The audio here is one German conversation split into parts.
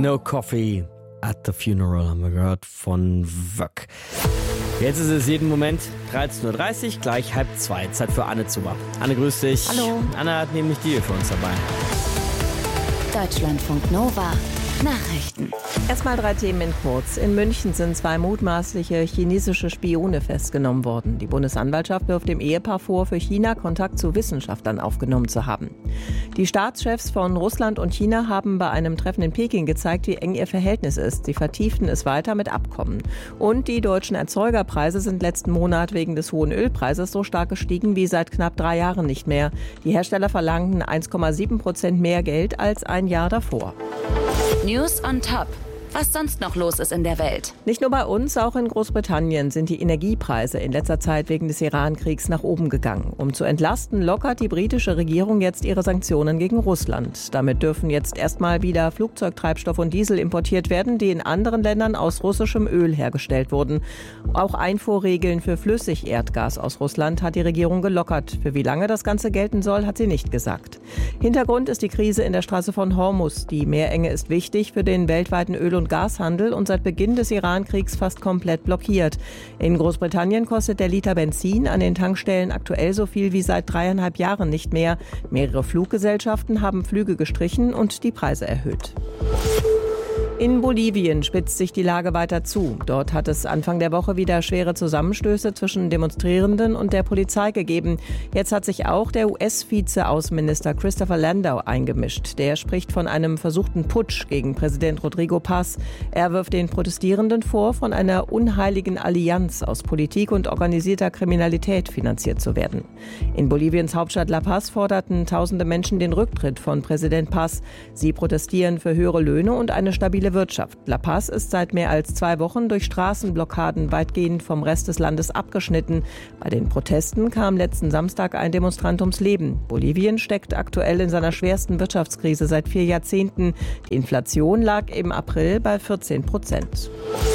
No Coffee at the Funeral haben wir gehört von Wöck. Jetzt ist es jeden Moment 13.30 Uhr, gleich 1:30. Zeit für Anne zu machen. Anne, grüß dich. Hallo. Anne hat nämlich die für uns dabei. Deutschlandfunk Nova. Nachrichten. Erstmal 3 Themen in kurz. In München sind 2 mutmaßliche chinesische Spione festgenommen worden. Die Bundesanwaltschaft wirft dem Ehepaar vor, für China Kontakt zu Wissenschaftlern aufgenommen zu haben. Die Staatschefs von Russland und China haben bei einem Treffen in Peking gezeigt, wie eng ihr Verhältnis ist. Sie vertieften es weiter mit Abkommen. Und die deutschen Erzeugerpreise sind letzten Monat wegen des hohen Ölpreises so stark gestiegen wie seit knapp 3 Jahren nicht mehr. Die Hersteller verlangten 1,7% mehr Geld als ein Jahr davor. News on Top. Was sonst noch los ist in der Welt. Nicht nur bei uns, auch in Großbritannien sind die Energiepreise in letzter Zeit wegen des Iran-Kriegs nach oben gegangen. Um zu entlasten, lockert die britische Regierung jetzt ihre Sanktionen gegen Russland. Damit dürfen jetzt erstmal wieder Flugzeugtreibstoff und Diesel importiert werden, die in anderen Ländern aus russischem Öl hergestellt wurden. Auch Einfuhrregeln für Flüssigerdgas aus Russland hat die Regierung gelockert. Für wie lange das Ganze gelten soll, hat sie nicht gesagt. Hintergrund ist die Krise in der Straße von Hormuz. Die Meerenge ist wichtig für den weltweiten Öl- und Gashandel und seit Beginn des Iran-Kriegs fast komplett blockiert. In Großbritannien kostet der Liter Benzin an den Tankstellen aktuell so viel wie seit 3,5 Jahren nicht mehr. Mehrere Fluggesellschaften haben Flüge gestrichen und die Preise erhöht. In Bolivien spitzt sich die Lage weiter zu. Dort hat es Anfang der Woche wieder schwere Zusammenstöße zwischen Demonstrierenden und der Polizei gegeben. Jetzt hat sich auch der US-Vize-Außenminister Christopher Landau eingemischt. Der spricht von einem versuchten Putsch gegen Präsident Rodrigo Paz. Er wirft den Protestierenden vor, von einer unheiligen Allianz aus Politik und organisierter Kriminalität finanziert zu werden. In Boliviens Hauptstadt La Paz forderten tausende Menschen den Rücktritt von Präsident Paz. Sie protestieren für höhere Löhne und eine stabile Wirtschaft. La Paz ist seit mehr als 2 Wochen durch Straßenblockaden weitgehend vom Rest des Landes abgeschnitten. Bei den Protesten kam letzten Samstag ein Demonstrant ums Leben. Bolivien steckt aktuell in seiner schwersten Wirtschaftskrise seit 4 Jahrzehnten. Die Inflation lag im April bei 14%.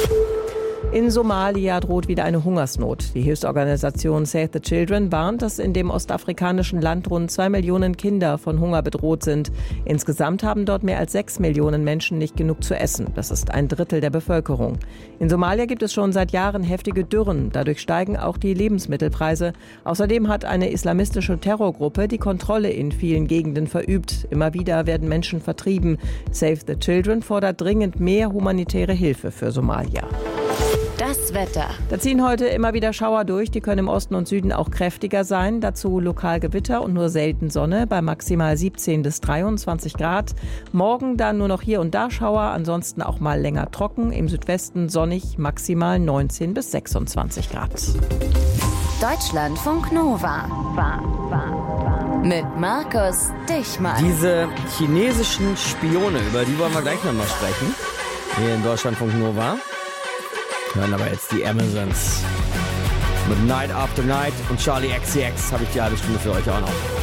In Somalia droht wieder eine Hungersnot. Die Hilfsorganisation Save the Children warnt, dass in dem ostafrikanischen Land rund 2 Millionen Kinder von Hunger bedroht sind. Insgesamt haben dort mehr als 6 Millionen Menschen nicht genug zu essen. Das ist 1/3 der Bevölkerung. In Somalia gibt es schon seit Jahren heftige Dürren. Dadurch steigen auch die Lebensmittelpreise. Außerdem hat eine islamistische Terrorgruppe die Kontrolle in vielen Gegenden verübt. Immer wieder werden Menschen vertrieben. Save the Children fordert dringend mehr humanitäre Hilfe für Somalia. Das Wetter. Da ziehen heute immer wieder Schauer durch, die können im Osten und Süden auch kräftiger sein. Dazu lokal Gewitter und nur selten Sonne bei maximal 17 bis 23 Grad. Morgen dann nur noch hier und da Schauer, ansonsten auch mal länger trocken. Im Südwesten sonnig, maximal 19 bis 26 Grad. Deutschlandfunk Nova. Mit Markus Dichmann. Diese chinesischen Spione, über die wollen wir gleich nochmal sprechen. Hier in Deutschlandfunk Nova. Hören aber jetzt die Amazons mit Night After Night und Charlie XCX habe ich die halbe Stunde für euch auch noch.